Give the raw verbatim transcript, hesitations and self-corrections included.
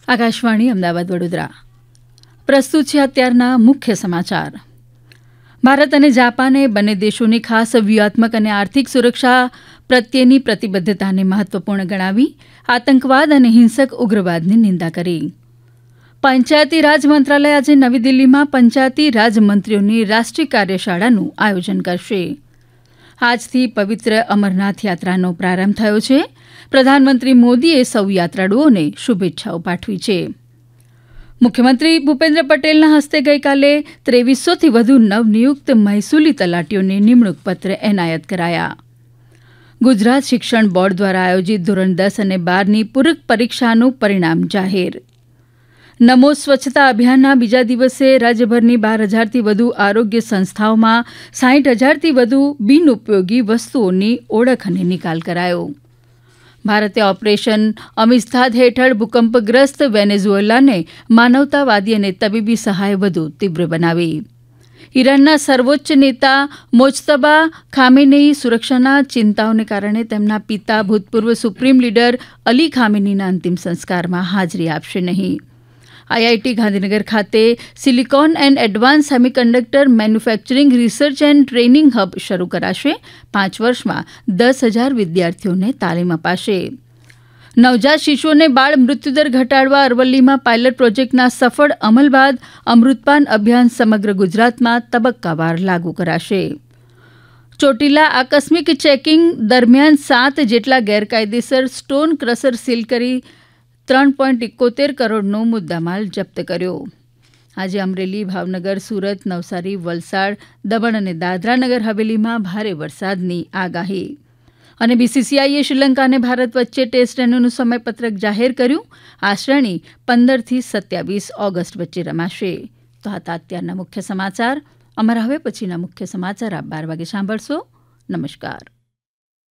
આકાશવાણી અમદાવાદ વડોદરા પ્રસ્તુત છે અત્યારના મુખ્ય સમાચાર. ભારત અને જાપાને બંને દેશોની ખાસ વ્યૂહાત્મક અને આર્થિક સુરક્ષા પ્રત્યેની પ્રતિબદ્ધતાને મહત્વપૂર્ણ ગણાવી આતંકવાદ અને હિંસક ઉગ્રવાદની નિંદા કરી. પંચાયતી રાજ મંત્રાલય આજે નવી દિલ્હીમાં પંચાયતી રાજ મંત્રીઓની રાષ્ટ્રીય કાર્યશાળાનું આયોજન કરશે. આજથી પવિત્ર અમરનાથ યાત્રાનો પ્રારંભ થયો છે. પ્રધાનમંત્રી મોદીએ સૌ યાત્રાળુઓને શુભેચ્છાઓ પાઠવી છે. મુખ્યમંત્રી ભૂપેન્દ્ર પટેલના હસ્તે ગઈકાલે ત્રેવીસોથી વધુ નવનિયુક્ત મહેસૂલી તલાટીઓને નિમણૂક પત્ર એનાયત કરાયા. ગુજરાત શિક્ષણ બોર્ડ દ્વારા આયોજિત ધોરણ દસ અને બારની પૂરક પરીક્ષાનું પરિણામ જાહેર. નમો સ્વચ્છતા અભિયાનના બીજા દિવસે રાજ્યભરની બાર હજારથી વધુ આરોગ્ય સંસ્થાઓમાં સાઠ હજારથી વધુ બિનઉપયોગી વસ્તુઓની ઓળખ અને નિકાલ કરાયો. ભારતે ઓપરેશન અમિસ્તાદ હેઠળ ભૂકંપગ્રસ્ત વેનેઝુએલાને માનવતાવાદી અને તબીબી સહાય વધુ તીવ્ર બનાવી. ઈરાનના સર્વોચ્ચ નેતા મોજતબા ખામેનેઈ સુરક્ષાના ચિંતાઓને કારણે તેમના પિતા ભૂતપૂર્વ સુપ્રીમ લીડર અલી ખામેનીના અંતિમ સંસ્કારમાં હાજરી આપશે નહીં. આઈઆઈટી ગાંધીનગર ખાતે silicon and advance semiconductor manufacturing research and training hub શરૂ કરાશે. પાંચ વર્ષમાં દસ હજાર વિદ્યાર્થીઓને તાલીમ અપાશે. નવજાત શિશુઓને બાળ મૃત્યુદર ઘટાડવા અરવલ્લીમાં પાયલટ પ્રોજેક્ટના સફળ અમલ બાદ અમૃતપાન અભિયાન સમગ્ર ગુજરાતમાં તબક્કાવાર લાગુ કરાશે. ચોટીલા આકસ્મિક ચેકિંગ દરમિયાન સાત જેટલા ગેરકાયદેસર સ્ટોન ક્રશર સીલ કરી ત્રણ પોઈન્ટ એકોતેર કરોડનો મુદ્દામાલ જપ્ત કર્યો. આજે અમરેલી, ભાવનગર, સુરત, નવસારી, વલસાડ, દમણ અને દાદરાનગર હવેલીમાં ભારે વરસાદની આગાહી. અને બીસીસીઆઈએ શ્રીલંકા અને ભારત વચ્ચે ટેસ્ટ રનનું સમયપત્રક જાહેર કર્યું. આ શ્રેણી પંદરથી સત્યાવીસ ઓગસ્ટ વચ્ચે રમાશે. તો હતા અત્યારના મુખ્ય સમાચાર. અમારા હવે પછીના મુખ્ય સમાચાર આપ બાર વાગે સાંભળશો. નમસ્કાર.